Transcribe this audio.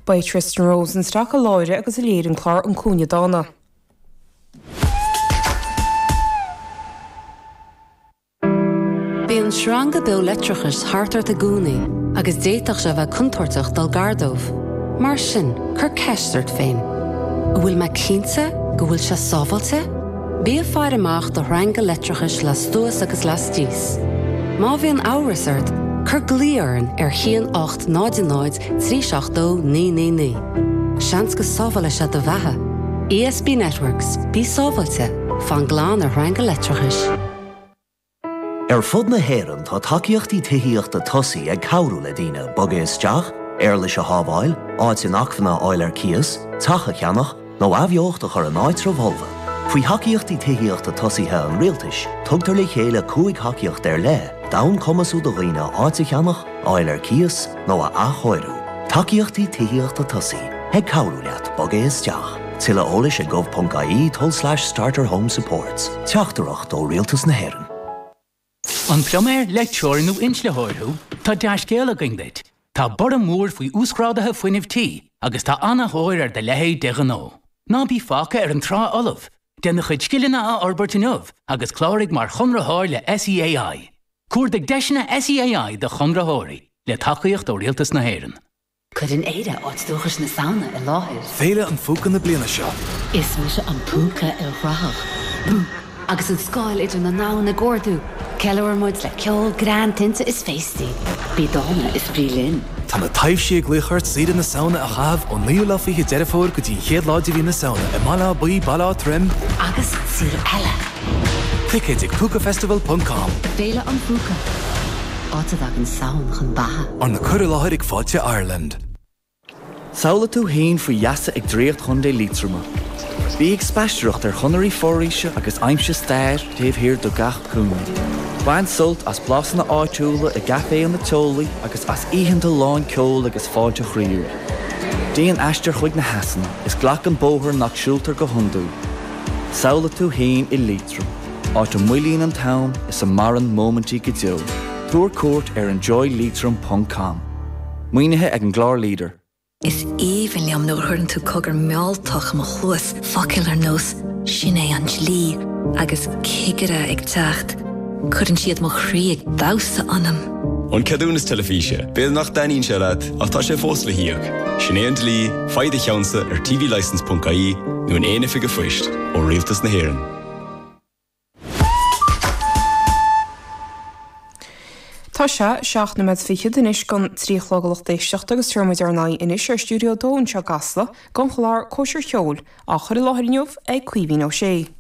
by Tristan Rose an stracha láire agus a léir an clár an cúne dána. Bhí an sranga dó letrachas hartar a gúnaí agus déiteach se bheith contortach dal gardómh. Mar sin, chur ceistart féin. Bhfuil me cínte go bhfuil se sábhailte? Bí a fear amach do ranga letrachas le stúas agus le stíos. Má bhí an áhasart, chur glíoran chéan 8 náid 3 7 9 9. Seans go sábhaile se do bhethe. ESB Networks, bí sábhailte, fan gláán a ranga letrachas. Fud na héireann tá takeíochtaí tuithíochta tosaí ag cabhrú le daoine boga isteach, leis a hábháil, áit in achmhanna áil cias, tacha cheannach, nó abheocht a chur an áit bholva. Faoi takeíochtaí tuithíochta tosaíthe an rialtais, tugtar le chéile 5 takeíocht le, dán cumasú do dhaoine áit cheannach, áil cias, nó a achóirú. Takeíochtaí tuithíochta tosaí, ag cabhrú leat boga isteach. Tilla ólis ag gov.ie/starterhomesupports. Teachtarach dó rialtas na héireann. An ploméir leitseoir nó insleóirthú, tá deascéal a gingdéid. Tá bar an mór faoi úscrádathe fuinimhtí, agus tá anna hóir de lehéid de nó. Ná bí fáca an trá olah, déanna chuid scilena a orbertinmh, agus chláirigh mar chunratháir le SEAI. Cuair de deisina SEAI de chunratháirí, le tacaíocht ó rialtas na héireann. Chud in éire áit dúchas na saona i láthir. Féile an fúca na bliana seo. Is mu se an púca i rách. Agus an scáil idir na ná na gcordú. Ceilehar muid le ceol grán tinte is féistí. Bí dána is brílinn. Tá na taobh sé gluchart siad na saona a chaamh ó níú le fiche deirefóir go dtí chéad láidir hí na saona I mala buí ballá trim. Agus siar eile. Ticket ag púcafestival.com. Féile an púca. Áitad ag an saon chun batha. An na cur láthir ag fáilte Ireland. Saola tú haon faoi jaasa ag dréocht chun dé lítruma. Bí ag speisteocht chunairí fóríise agus aimse stair taobh hir do gach cún. Bhain sult as blasanna áitiúla I gafé an na teolaí agus as íhananta láin ceol agus fáilte chríú. Déan eistear chuig na hasan is ghlach an bóthar nach siúltar go hundú. Saola tú haon I lítrum. Áit an muilíon an town is a maran momentí go deo. Dúir cuairt enjoylítrum.com. Muoinethe ag an glár líder. Is even liam nó thuann tú cogur meáltach am chuas faciil nós sin é an slí agus cigire ag techt. Cuireann siad mo chrí ag dása anam. An cadúnas telefíse, béad nach daíonn se leat ach tá sé fós le hiíoch. Sin éon lí, faide cheansa tvlicense.ie nó an éana fi go foiist ó rialtas na héireann. Tá se 7 na fiche inis gan tríchlagalacht agus tuirmid ar 9 inis ar stúdio dó an seo gasla gan chláir cóisiir cheol a chuir láthirniuh ag cuihín ó sé.